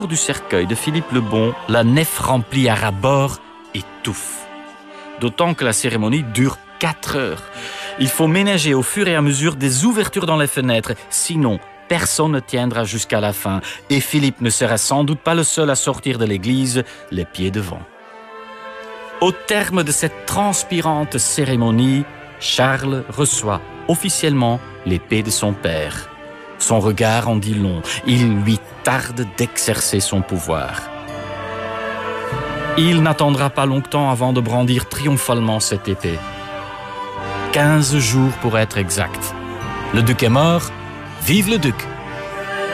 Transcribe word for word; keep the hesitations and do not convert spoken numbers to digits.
du cercueil de Philippe le Bon, la nef remplie à ras-bord étouffe. D'autant que la cérémonie dure quatre heures. Il faut ménager au fur et à mesure des ouvertures dans les fenêtres, sinon personne ne tiendra jusqu'à la fin et Philippe ne sera sans doute pas le seul à sortir de l'église les pieds devant. Au terme de cette transpirante cérémonie, Charles reçoit officiellement l'épée de son père. Son regard en dit long, il lui tarde d'exercer son pouvoir. Il n'attendra pas longtemps avant de brandir triomphalement cette épée. Quinze jours pour être exact. Le duc est mort, vive le duc!